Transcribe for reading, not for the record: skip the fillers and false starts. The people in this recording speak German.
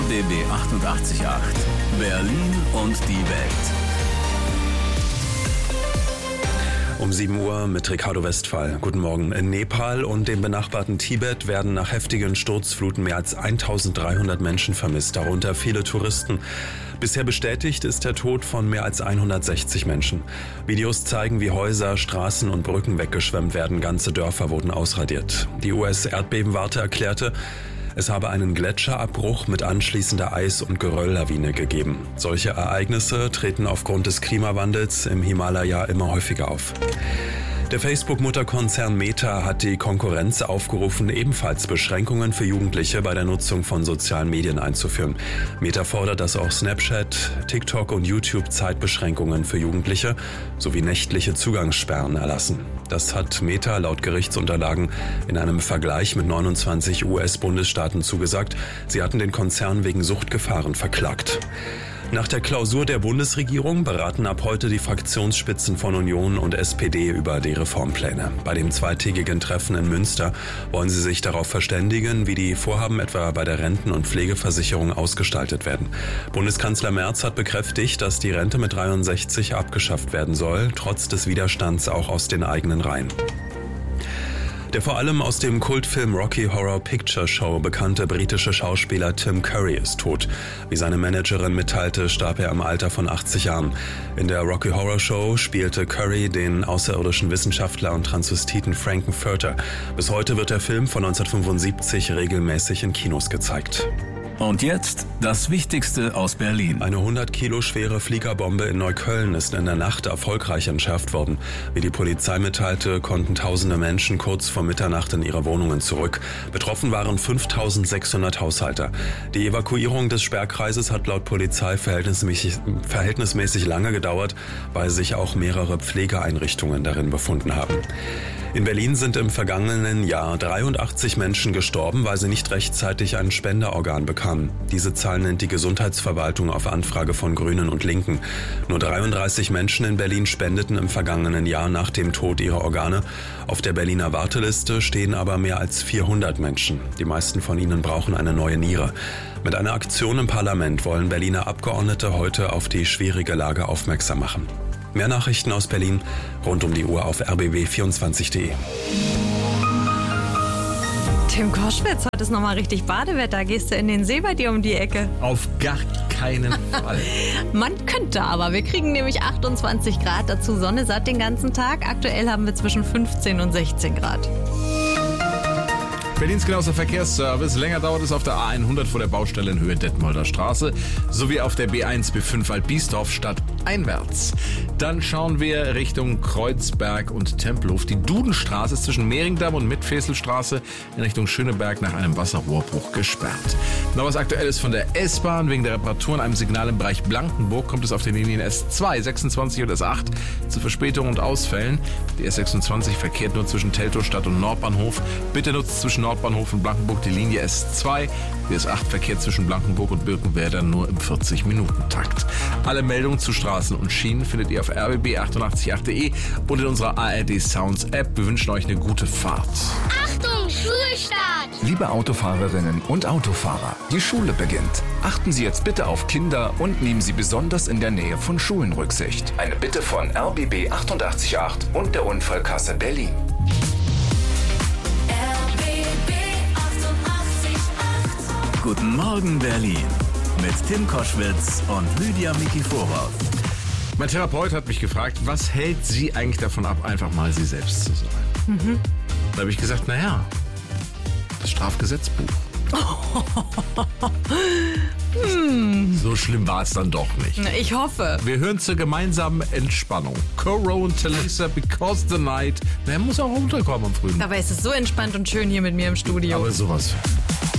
RBB 888. Berlin und die Welt. Um 7 Uhr mit Ricardo Westphal. Guten Morgen. In Nepal und dem benachbarten Tibet werden nach heftigen Sturzfluten mehr als 1300 Menschen vermisst, darunter viele Touristen. Bisher bestätigt ist der Tod von mehr als 160 Menschen. Videos zeigen, wie Häuser, Straßen und Brücken weggeschwemmt werden. Ganze Dörfer wurden ausradiert. Die US-Erdbebenwarte erklärte, es habe einen Gletscherabbruch mit anschließender Eis- und Gerölllawine gegeben. Solche Ereignisse treten aufgrund des Klimawandels im Himalaya immer häufiger auf. Der Facebook-Mutterkonzern Meta hat die Konkurrenz aufgerufen, ebenfalls Beschränkungen für Jugendliche bei der Nutzung von sozialen Medien einzuführen. Meta fordert, dass auch Snapchat, TikTok und YouTube Zeitbeschränkungen für Jugendliche sowie nächtliche Zugangssperren erlassen. Das hat Meta laut Gerichtsunterlagen in einem Vergleich mit 29 US-Bundesstaaten zugesagt. Sie hatten den Konzern wegen Suchtgefahren verklagt. Nach der Klausur der Bundesregierung beraten ab heute die Fraktionsspitzen von Union und SPD über die Reformpläne. Bei dem zweitägigen Treffen in Münster wollen sie sich darauf verständigen, wie die Vorhaben etwa bei der Renten- und Pflegeversicherung ausgestaltet werden. Bundeskanzler Merz hat bekräftigt, dass die Rente mit 63 abgeschafft werden soll, trotz des Widerstands auch aus den eigenen Reihen. Der vor allem aus dem Kultfilm Rocky Horror Picture Show bekannte britische Schauspieler Tim Curry ist tot. Wie seine Managerin mitteilte, starb er im Alter von 80 Jahren. In der Rocky Horror Show spielte Curry den außerirdischen Wissenschaftler und Transvestiten Frank-N-Furter. Bis heute wird der Film von 1975 regelmäßig in Kinos gezeigt. Und jetzt das Wichtigste aus Berlin. Eine 100 Kilo schwere Fliegerbombe in Neukölln ist in der Nacht erfolgreich entschärft worden. Wie die Polizei mitteilte, konnten tausende Menschen kurz vor Mitternacht in ihre Wohnungen zurück. Betroffen waren 5600 Haushalte. Die Evakuierung des Sperrkreises hat laut Polizei verhältnismäßig lange gedauert, weil sich auch mehrere Pflegeeinrichtungen darin befunden haben. In Berlin sind im vergangenen Jahr 83 Menschen gestorben, weil sie nicht rechtzeitig ein Spenderorgan bekamen. Diese Zahl nennt die Gesundheitsverwaltung auf Anfrage von Grünen und Linken. Nur 33 Menschen in Berlin spendeten im vergangenen Jahr nach dem Tod ihre Organe. Auf der Berliner Warteliste stehen aber mehr als 400 Menschen. Die meisten von ihnen brauchen eine neue Niere. Mit einer Aktion im Parlament wollen Berliner Abgeordnete heute auf die schwierige Lage aufmerksam machen. Mehr Nachrichten aus Berlin rund um die Uhr auf rbb24.de. Tim Koschwitz, heute ist nochmal richtig Badewetter. Gehst du in den See bei dir um die Ecke? Auf gar keinen Fall. Man könnte aber. Wir kriegen nämlich 28 Grad, dazu Sonne satt den ganzen Tag. Aktuell haben wir zwischen 15 und 16 Grad. Berlins genauester Verkehrsservice. Länger dauert es auf der A100 vor der Baustelle in Höhe Detmolder Straße sowie auf der B1 B5 Altbiesdorf stadteinwärts. Dann schauen wir Richtung Kreuzberg und Tempelhof. Die Dudenstraße ist zwischen Mehringdamm und Mitfeselstraße in Richtung Schöneberg nach einem Wasserrohrbruch gesperrt. Noch was Aktuelles von der S-Bahn. Wegen der Reparatur an einem Signal im Bereich Blankenburg kommt es auf den Linien S2, 26 und S8 zu Verspätungen und Ausfällen. Die S26 verkehrt nur zwischen Teltowstadt und Nordbahnhof. Bitte nutzt zwischen Nordbahnhof und Blankenburg die Linie S2. Die S8 verkehrt zwischen Blankenburg und Birkenwerder nur im 40-Minuten-Takt. Alle Meldungen zu Straßen und Schienen findet ihr auf rbb888.de und in unserer ARD Sounds App. Wir wünschen euch eine gute Fahrt. Achtung, Schulstart! Liebe Autofahrerinnen und Autofahrer, die Schule beginnt. Achten Sie jetzt bitte auf Kinder und nehmen Sie besonders in der Nähe von Schulen Rücksicht. Eine Bitte von RBB 888 und der Unfallkasse Berlin. Guten Morgen Berlin mit Tim Koschwitz und Lydia Mikiforow. Mein Therapeut hat mich gefragt, was hält Sie eigentlich davon ab, einfach mal Sie selbst zu sein? Da habe ich gesagt, naja, das Strafgesetzbuch. So schlimm war es dann doch nicht. Ich hoffe. Wir hören zur gemeinsamen Entspannung. Coro und Talisa, Because the Night. Der muss auch runterkommen am Frühen. Dabei ist es so entspannt und schön hier mit mir im Studio. Aber sowas.